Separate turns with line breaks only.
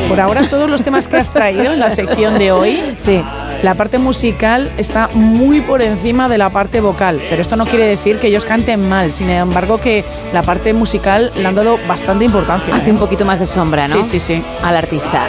Por ahora, todos los temas que has traído en la sección de hoy,
Sí.
la parte musical está muy por encima de la parte vocal, pero esto no quiere decir que ellos canten mal, sin embargo que la parte musical le han dado bastante importancia.
Hace un poquito más de sombra, ¿no?
Sí, sí, sí.
Al artista.